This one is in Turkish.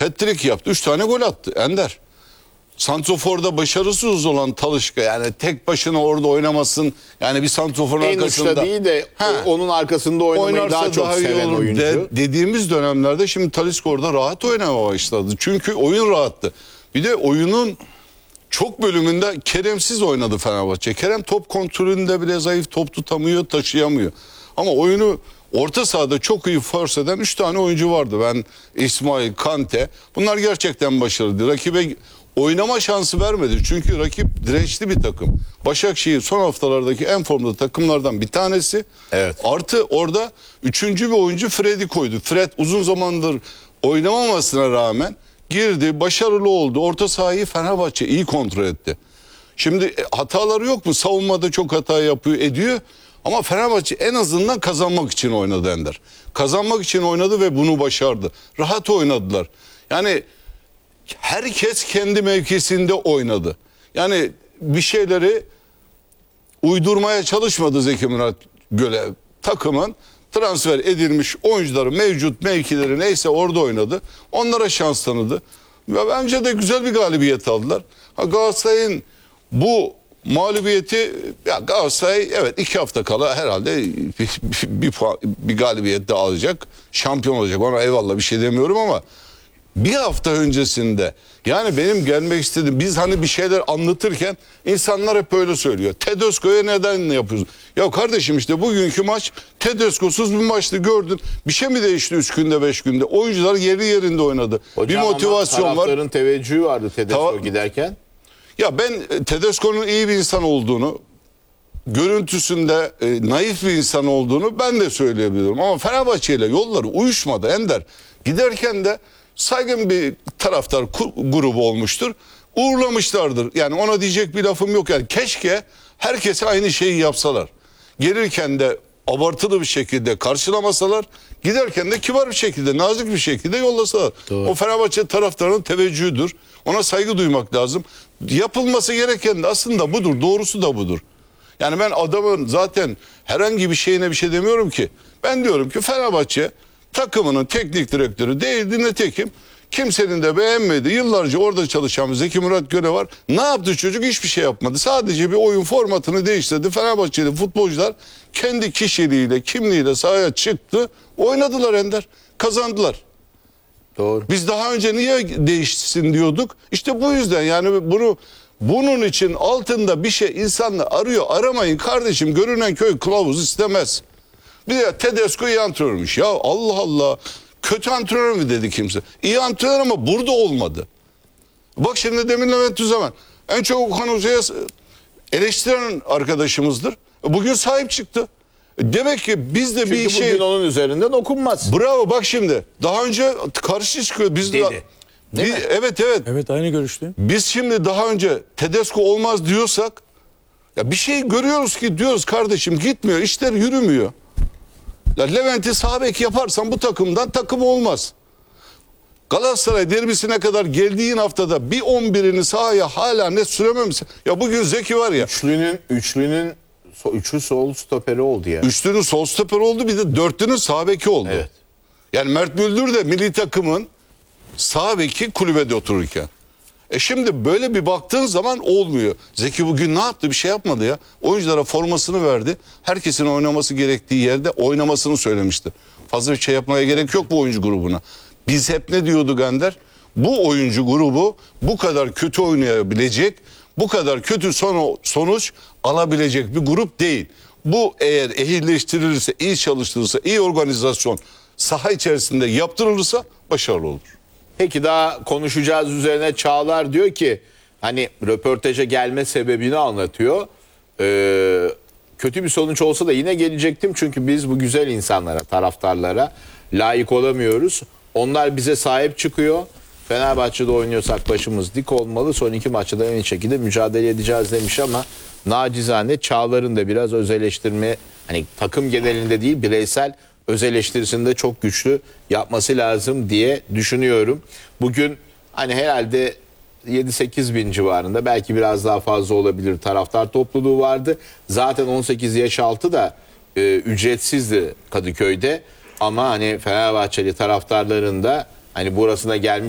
hat-trick yaptı. 3 tane gol attı Ender. Santrofor'da başarısız olan Talisca, yani tek başına orada oynamasın. Yani bir santroforun En arkasında uçta değil de onun arkasında oynamayı oynarsa daha çok iyi seven olur oyuncu. dediğimiz dönemlerde şimdi Talisca orada rahat oynamaya başladı. Çünkü oyun rahattı. Bir de oyunun çok bölümünde Kerem'siz oynadı Fenerbahçe. Kerem top kontrolünde bile zayıf, top tutamıyor, taşıyamıyor. Ama oyunu orta sahada çok iyi force eden 3 tane oyuncu vardı. Ben, İsmail, Kante. Bunlar gerçekten başarılıydı. Rakibe oynama şansı vermedi. Çünkü rakip dirençli bir takım. Başakşehir son haftalardaki en formda takımlardan bir tanesi. Evet. Artı orada 3. bir oyuncu Fred'i koydu. Fred uzun zamandır oynamamasına rağmen girdi, başarılı oldu. Orta sahayı Fenerbahçe iyi kontrol etti. Şimdi hataları yok mu? Savunmada çok hata yapıyor, ediyor. Ama Fenerbahçe en azından kazanmak için oynadı Ender. Kazanmak için oynadı ve bunu başardı. Rahat oynadılar. Yani herkes kendi mevkisinde oynadı. Yani bir şeyleri uydurmaya çalışmadı Zeki Murat Gölev. Takımın transfer edilmiş oyuncuları mevcut mevkileri neyse orada oynadı. Onlara şans tanıdı. Ve bence de güzel bir galibiyet aldılar. Galatasaray'ın bu mağlubiyeti, ya Galatasaray evet 2 hafta kala herhalde bir galibiyet de alacak. Şampiyon olacak. Ona eyvallah bir şey demiyorum ama bir hafta öncesinde, yani benim gelmek istediğim, biz hani bir şeyler anlatırken insanlar hep böyle söylüyor. Tedesco'ya neden yapıyorsun? Ya kardeşim işte bugünkü maç Tedesco'suz bir maçtı, gördün. Bir şey mi değişti 3 günde 5 günde? Oyuncular yeri yerinde oynadı. Hocam, bir motivasyon var. Taraftarın teveccühü vardı Tedesco giderken. Ya ben Tedesco'nun iyi bir insan olduğunu, görüntüsünde naif bir insan olduğunu ben de söyleyebilirim. Ama Fenerbahçe ile yolları uyuşmadı Ender. Giderken de saygın bir taraftar grubu olmuştur. Uğurlamışlardır. Yani ona diyecek bir lafım yok. Yani keşke herkese aynı şeyi yapsalar. Gelirken de abartılı bir şekilde karşılamasalar, giderken de kibar bir şekilde, nazik bir şekilde yollasalar. Doğru. O Fenerbahçe taraftarının teveccühüdür. Ona saygı duymak lazım. Yapılması gereken de aslında budur. Doğrusu da budur. Yani ben adamın zaten herhangi bir şeyine bir şey demiyorum ki. Ben diyorum ki Fenerbahçe takımının teknik direktörü değildi, nitekim kimsenin de beğenmediği, yıllarca orada çalışan Zeki Murat Göle var. Ne yaptı çocuk? Hiçbir şey yapmadı. Sadece bir oyun formatını değiştirdi. Fenerbahçeli futbolcular kendi kişiliğiyle, kimliğiyle sahaya çıktı. Oynadılar Ender. Kazandılar. Doğru. Biz daha önce niye değişsin diyorduk? İşte bu yüzden, yani bunun için altında bir şey insanlar arıyor. Aramayın kardeşim. Görünen köy kılavuz istemez. Bir de Tedesco iyi antrenörmüş. Ya Allah Allah. Kötü antrenör mü dedi kimse? İyi antrenör ama burada olmadı. Bak şimdi demin Levent Tüzemen en çok Okan Hoca'ya eleştiren arkadaşımızdır. Bugün sahip çıktı. Demek ki biz de Çünkü bir şey... bugün onun üzerinden okunmaz. Bravo, bak şimdi. Daha önce karşı çıkıyor. Biz Dedi. de... Değil mi? Evet evet. Evet, aynı görüşteyim. Biz şimdi daha önce Tedesco olmaz diyorsak, ya bir şey görüyoruz ki diyoruz kardeşim gitmiyor, işler yürümüyor. Ya Levent'i sağ bek yaparsan bu takımdan takım olmaz. Galatasaray derbisine kadar geldiğin haftada bir 11'ini sahaya hala net sürememişsin. Ya bugün Zeki var ya. Üçlünün üçlü sol stoperi oldu ya. Üçlünün sol stoper oldu, bir de dörtlünün sağ beki oldu. Evet. Yani Mert Müldür de milli takımın sağ beki kulübede otururken. Şimdi böyle bir baktığın zaman olmuyor. Zeki bugün ne yaptı? Bir şey yapmadı ya. Oyunculara formasını verdi. Herkesin oynaması gerektiği yerde oynamasını söylemişti. Fazla bir şey yapmaya gerek yok bu oyuncu grubuna. Biz hep ne diyorduk Ender? Bu oyuncu grubu bu kadar kötü oynayabilecek, bu kadar kötü sonuç alabilecek bir grup değil. Bu eğer ehilleştirilirse, iyi çalıştırılırsa, iyi organizasyon saha içerisinde yaptırılırsa başarılı olur. Peki, daha konuşacağız üzerine. Çağlar diyor ki, hani röportaja gelme sebebini anlatıyor. Kötü bir sonuç olsa da yine gelecektim. Çünkü biz bu güzel insanlara, taraftarlara layık olamıyoruz. Onlar bize sahip çıkıyor. Fenerbahçe'de oynuyorsak başımız dik olmalı. Son 2 maçta da en iyi şekilde mücadele edeceğiz demiş ama nacizane Çağlar'ın da biraz öz eleştirme, hani takım genelinde değil bireysel öz eleştirisini de çok güçlü yapması lazım diye düşünüyorum. Bugün hani herhalde 7-8 bin civarında, belki biraz daha fazla olabilir, taraftar topluluğu vardı. Zaten 18 yaş altı da ücretsizdi Kadıköy'de. Ama hani Fenerbahçeli taraftarların da hani burasına gelmiş